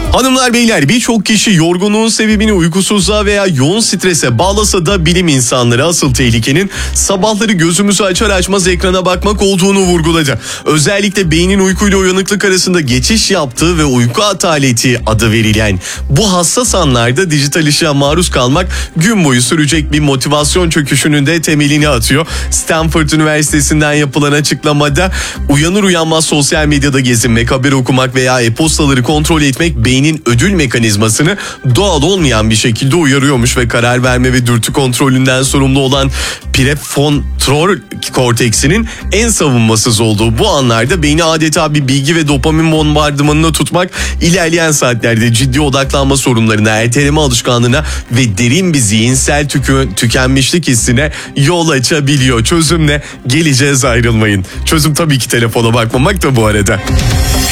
Hanımlar beyler, birçok kişi yorgunluğun sebebini uykusuzluğa veya yoğun strese bağlasa da bilim insanları asıl tehlikenin sabahları gözümüzü açar açmaz ekrana bakmak olduğunu vurguladı. Özellikle beynin uykuyla uyanıklık arasında geçiş yaptığı ve uyku ataleti adı verilen bu hassas anlarda dijital ışığa maruz kalmak gün boyu sürecek bir motivasyon çöküşünün de temelini atıyor. Stanford Üniversitesi'nden yapılan açıklamada uyanır uyanmaz sosyal medyada gezinmek, haber okumak veya e-postaları kontrol etmek beynin ödül mekanizmasını doğal olmayan bir şekilde uyarıyormuş ve karar verme ve dürtü kontrolünden sorumlu olan prefrontal korteksinin en savunmasız olduğu bu anlarda beyni adeta bir bilgi ve dopamin bombardımanına tutmak ilerleyen saatlerde ciddi odaklanma sorunlarına, erteleme alışkanlığına ve derin bir zihinsel tükenmişlik hissine yol açabiliyor. Çözüm ne? Geleceğiz, ayrılmayın. Çözüm tabii ki telefona bakmamak da bu arada.